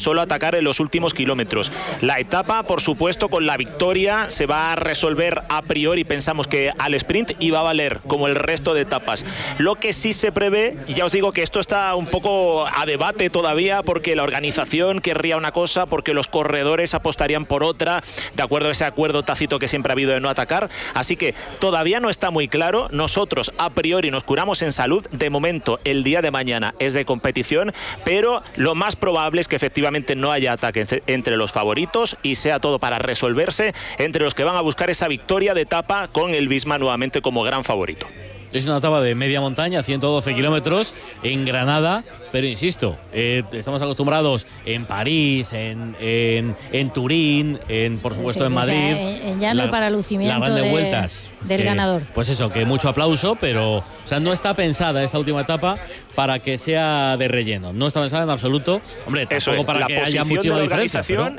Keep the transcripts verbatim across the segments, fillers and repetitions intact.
solo atacar en los últimos kilómetros. La etapa, por supuesto, con la victoria se va a resolver a priori. Pensamos que al sprint iba a valer como el resto de etapas. Lo que sí se prevé, ya os digo que esto está un poco a debate todavía, porque la organización querría una cosa, porque los corredores apostarían por otra, de acuerdo a ese acuerdo tácito que siempre ha habido de no atacar. Así que todavía no está muy claro. Nosotros a priori nos curamos en salud. De momento el día de mañana es de competición, pero lo más probable es que efectivamente no haya ataque entre los favoritos y sea todo para resolverse entre los que van a buscar esa victoria de etapa con el Visma nuevamente como gran favorito. Es una etapa de media montaña, ciento doce kilómetros, en Granada, pero insisto, eh, estamos acostumbrados en París, en, en, en Turín, en por supuesto sí, en Madrid. O sea, ya no hay para lucimiento la de vueltas del eh, ganador. Pues eso, que mucho aplauso, pero o sea, no está pensada esta última etapa para que sea de relleno. No está pensada en absoluto. Hombre, tampoco eso es, para la que haya muchísima diferencia. Pero...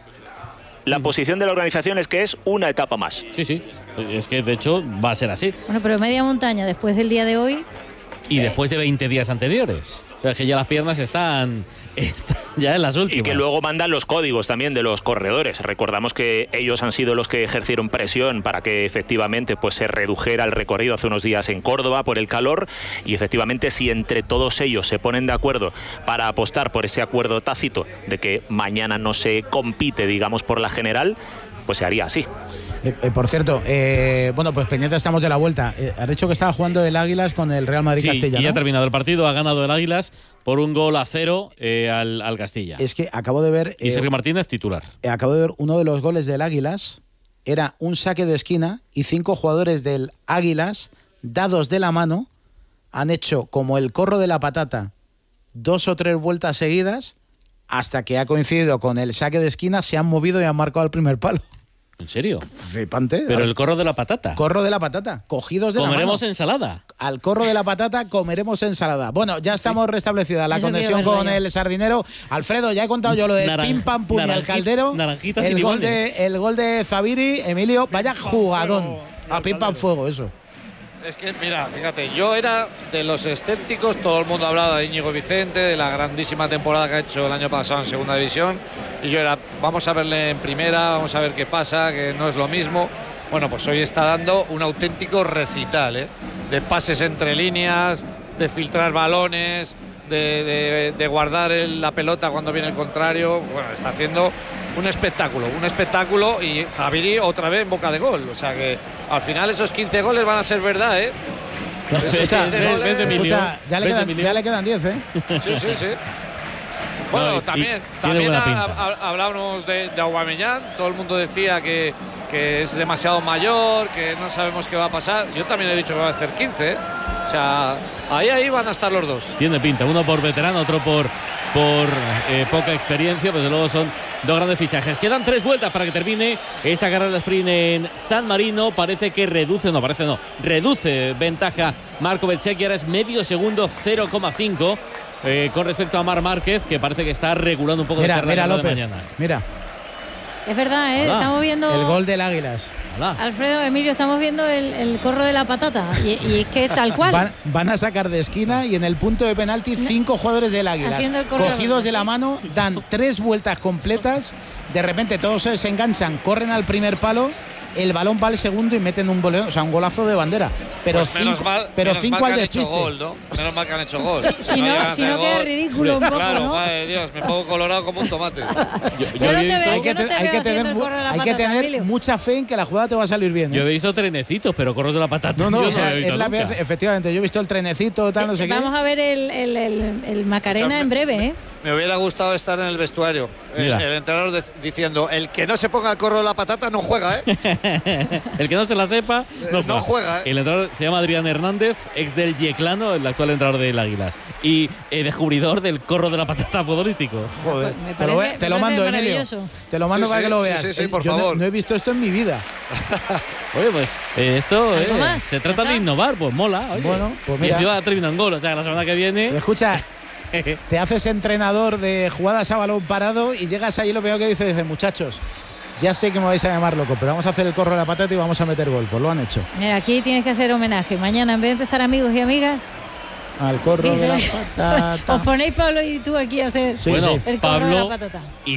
La posición de la organización es que es una etapa más. Sí, sí. Es que de hecho va a ser así. Bueno, pero media montaña después del día de hoy. Y después de veinte días anteriores. Es que ya las piernas están, están ya en las últimas. Y que luego mandan los códigos también de los corredores. Recordamos que ellos han sido los que ejercieron presión para que efectivamente pues, se redujera el recorrido hace unos días en Córdoba por el calor. Y efectivamente, si entre todos ellos se ponen de acuerdo para apostar por ese acuerdo tácito de que mañana no se compite, digamos, por la general, pues se haría así. Eh, eh, por cierto, eh, bueno, pues pendiente estamos de la vuelta. Eh, has dicho que estaba jugando el Águilas con el Real Madrid sí, Castilla, y ya ¿no? ha terminado el partido, ha ganado el Águilas por un gol a cero eh, al, al Castilla. Es que acabo de ver... Y eh, Sergio Martínez titular. Eh, acabo de ver uno de los goles del Águilas, era un saque de esquina y cinco jugadores del Águilas, dados de la mano, han hecho como el corro de la patata, dos o tres vueltas seguidas, hasta que ha coincidido con el saque de esquina, se han movido y han marcado el primer palo. ¿En serio? Flipante. Pero el corro de la patata. Corro de la patata, cogidos de la mano. Comeremos ensalada. Al corro de la patata comeremos ensalada. Bueno, ya estamos sí. restablecida la Eso conexión con ya. el sardinero. Alfredo, ya he contado yo lo del Naran pim pam pum y al caldero. Naranjitas el y gol limones. de el gol de Zabiri, Emilio, vaya jugadón. A pim pam fuego, eso. Es que, mira, fíjate, yo era de los escépticos, todo el mundo hablaba de Íñigo Vicente, de la grandísima temporada que ha hecho el año pasado en segunda división, y yo era, vamos a verle en primera, vamos a ver qué pasa, que no es lo mismo. Bueno, pues hoy está dando un auténtico recital, ¿eh? De pases entre líneas, de filtrar balones, de, de, de guardar el, la pelota cuando viene el contrario. Bueno, está haciendo un espectáculo, un espectáculo, y Zabiri otra vez en boca de gol. O sea que al final esos quince goles van a ser verdad, ¿eh? Escucha, goles, ¿ves, escucha, ya, le quedan, ya le quedan diez, ¿eh? Sí, sí, sí. Bueno, no, y, también, y también ha, ha, hablábamos de, de Aubameyang. Todo el mundo decía que, que es demasiado mayor, que no sabemos qué va a pasar. Yo también he dicho que va a hacer quince, ¿eh? O sea, ahí, ahí van a estar los dos. Tiene pinta, uno por veterano, otro por, por eh, poca experiencia, pues luego son dos grandes fichajes. Quedan tres vueltas para que termine esta carrera de sprint en San Marino. Parece que reduce, no, parece no, reduce ventaja Marco Bezzecchi, ahora es medio segundo, cero coma cinco. Eh, con respecto a Marc Márquez, que parece que está regulando un poco mira, de mira, la López, de mañana. Mira. Es verdad, ¿eh? Hola. Estamos viendo... El gol del Águilas. Hola. Alfredo, Emilio, estamos viendo el, el corro de la patata. Y, y es que tal cual. Van, van a sacar de esquina y en el punto de penalti cinco jugadores del Águilas. Haciendo el corro de la Cogidos de patata, la mano, dan tres vueltas completas. De repente todos se desenganchan, corren al primer palo. El balón va al segundo y meten un boleo, o sea, un golazo de bandera. Pero pues cinco, mal, pero cinco al despiste. Gol, ¿no? Menos mal que han hecho gol. Si, si no, no, si no queda ridículo un poco, claro, ¿no? madre de Dios, me pongo colorado como un tomate. Yo, yo Yo no he te visto, veo, hay que, yo no te hay veo que haciendo tener, el corro de la hay que patata, tener Emilio. mucha fe en que la jugada te va a salir bien. ¿eh? yo he visto trenecitos, pero corros de la patata. No, no, yo o sea, lo he visto es la nunca. vez, efectivamente, yo he visto el trenecito, tal, no sé Eh, qué. Vamos a ver el, el, el, el Macarena en breve, ¿eh? Me hubiera gustado estar en el vestuario. El, Mira. el entrenador de, diciendo, el que no se ponga el corro de la patata no juega, ¿eh? El que no se la sepa, no, no juega, ¿eh? El entrenador se llama Adrián Hernández, ex del Yeclano, el actual entrenador del Águilas. Y eh, descubridor del corro de la patata futbolístico. Joder, Me te lo, parece- te me lo parece mando, Emilio. maravilloso. Te lo mando Sí, para sí, que lo sí, veas. sí, sí, Eh, por yo no- favor. No, he visto esto en mi vida. Oye, pues eh, esto ¿Algo eh, más? se ¿Ya trata está? de innovar, pues mola. Oye. Bueno, pues Y mira. encima termina en gol, o sea, la semana que viene. Escucha, te haces entrenador de jugadas a balón parado y llegas ahí y lo primero que dices, dices, muchachos, ya sé que me vais a llamar loco, pero vamos a hacer el corro de la patata y vamos a meter gol. Pues lo han hecho. Mira, aquí tienes que hacer homenaje. Mañana, en vez de empezar amigos y amigas, Al corro de la dice- patata. os ponéis Pablo y tú aquí a hacer Sí, bueno, sí. el corro de Pablo la patata. y